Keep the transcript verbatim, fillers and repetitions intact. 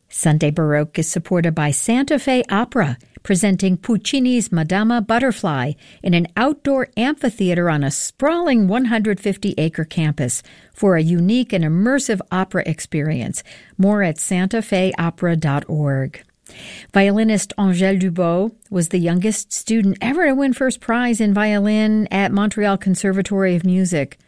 Sunday Baroque is supported by Santa Fe Opera, presenting Puccini's Madama Butterfly in an outdoor amphitheater on a sprawling one hundred fifty acre campus for a unique and immersive opera experience. More at santa fe opera dot org. Violinist Angèle Dubois was the youngest student ever to win first prize in violin at Montreal Conservatory of Music.